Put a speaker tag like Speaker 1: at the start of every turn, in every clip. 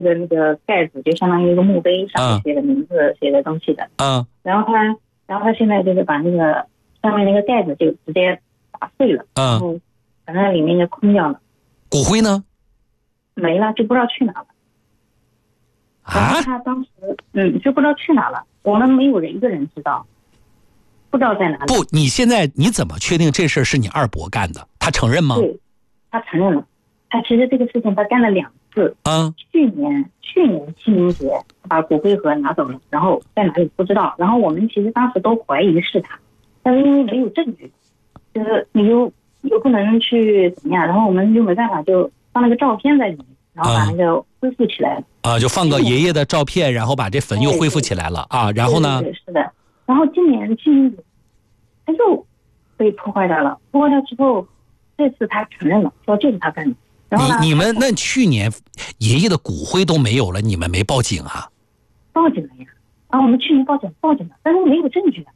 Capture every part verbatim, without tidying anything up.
Speaker 1: 的那个盖子，就相当于一个墓碑，上面写的名字、写的东西的。
Speaker 2: 嗯。
Speaker 1: 然后他，然后他现在就是把那个上面那个盖子就直接打碎了，
Speaker 2: 嗯，
Speaker 1: 然后反正里面就空掉了。
Speaker 2: 骨灰呢？
Speaker 1: 没了，就不知道去哪了。然后他当时，嗯，就不知道去哪了。我们没有人一个人知道，不知道在哪里。
Speaker 2: 不，你现在你怎么确定这事是你二伯干的？他承认吗？
Speaker 1: 对，他承认了。他其实这个事情他干了两次。
Speaker 2: 嗯。
Speaker 1: 去年去年清明节，他把骨灰盒拿走了，然后在哪里不知道。然后我们其实当时都怀疑是他，但是因为没有证据，就是你又又不能去怎么样，然后我们就没办法，就放了个照片在里面。然后把那个恢复起来了、
Speaker 2: 嗯、啊，就放个爷爷的照片，然后把这坟又恢复起来了啊。然后呢？
Speaker 1: 对对对，是的。然后今年清明节，他又被破坏掉了。破坏掉之后，这次他承认了，说就是他干的。然后
Speaker 2: 你你们那去年爷爷的骨灰都没有了，你们没报警啊？
Speaker 1: 报警了呀！啊，我们去年报警报警了，但是没有证据。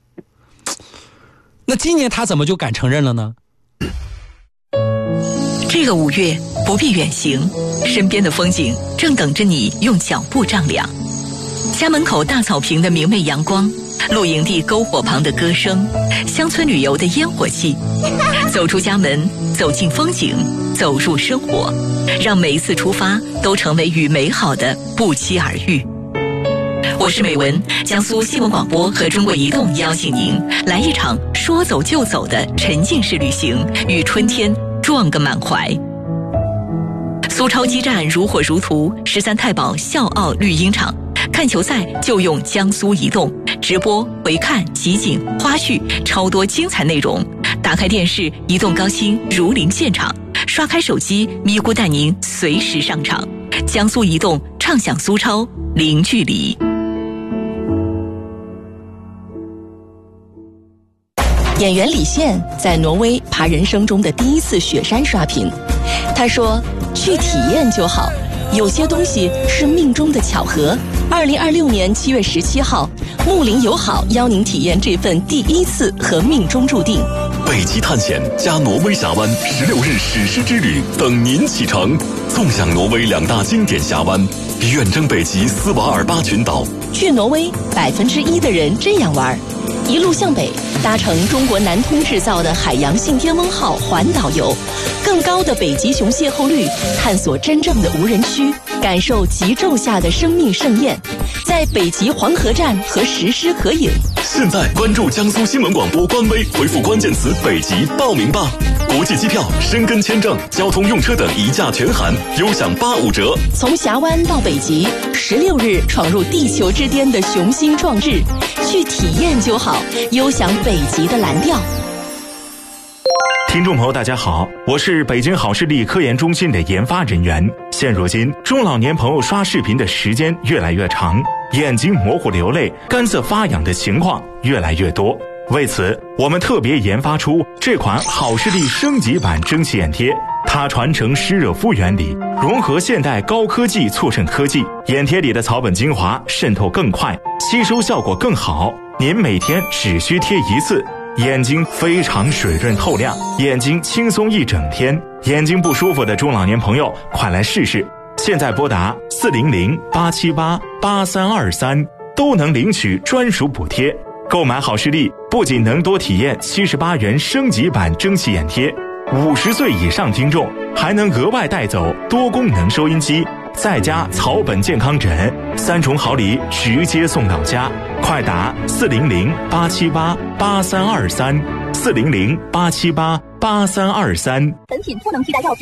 Speaker 2: 那今年他怎么就敢承认了呢？
Speaker 3: 这个五月不必远行，身边的风景正等着你用脚步丈量。家门口大草坪的明媚阳光，露营地篝火旁的歌声，乡村旅游的烟火气。走出家门，走进风景，走入生活，让每一次出发都成为与美好的不期而遇。我是美文，江苏新闻广播和中国移动邀请您来一场说走就走的沉浸式旅行，与春天撞个满怀。苏超基站如火如荼，十三太保笑傲绿茵场，看球赛就用江苏移动，直播、回看、集锦、花絮，超多精彩内容。打开电视，移动高清如临现场；刷开手机，咪咕带您随时上场。江苏移动畅享苏超，零距离。演员李现在挪威爬人生中的第一次雪山刷屏，他说：“去体验就好，有些东西是命中的巧合。”二零二六年七月十七号，睦邻友好邀您体验这份第一次和命中注定。
Speaker 4: 北极探险加挪威峡湾十六日史诗之旅等您启程，纵享挪威两大经典峡湾，远征北极斯瓦尔巴群岛。
Speaker 3: 去挪威，百分之一的人这样玩。一路向北，搭乘中国南通制造的海洋性巅峰号环岛游，更高的北极熊邂逅率，探索真正的无人区，感受极昼下的生命盛宴，在北极黄河站和石狮合影。
Speaker 4: 现在关注江苏新闻广播官微，回复关键词北极报名吧。国际机票、申根签证、交通用车等一价全含，优享八五折。
Speaker 3: 从峡湾到北极，十六日闯入地球之巅的雄心壮志，去体验就好，优享北极的蓝调。
Speaker 5: 听众朋友大家好，我是北京好视力科研中心的研发人员。现如今中老年朋友刷视频的时间越来越长，眼睛模糊流泪、干涩发痒的情况越来越多。为此，我们特别研发出这款好视力升级版蒸汽眼贴，它传承湿热敷原理，融合现代高科技促渗科技，眼贴里的草本精华渗透更快，吸收效果更好。您每天只需贴一次，眼睛非常水润透亮，眼睛轻松一整天。眼睛不舒服的中老年朋友，快来试试！现在拨打四零零八七八八三二三，都能领取专属补贴。购买好视力不仅能多体验七十八元升级版蒸汽眼贴，五十岁以上听众还能额外带走多功能收音机，再加草本健康枕，三重好礼直接送到家。快打四零零八七八八三二三，四零零八七八八三二三。
Speaker 3: 本品不能替代药品。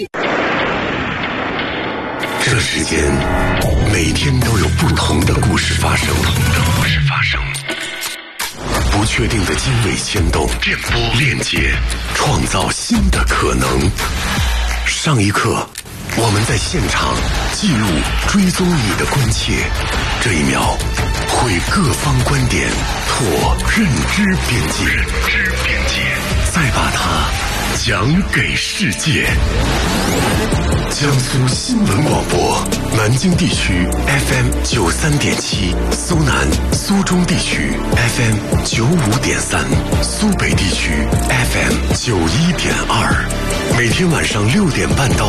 Speaker 6: 这世间每天都有不同的故事发生，故事发生。不确定的经纬牵动，电波链接，创造新的可能。上一刻，我们在现场记录追踪你的关切，这一秒会各方观点拓认知边界，认知边界，再把它讲给世界。江苏新闻广播，南京地区 F M 九三点七，苏南、苏中地区 F M 九五点三，苏北地区 F M 九一点二，每天晚上六点半到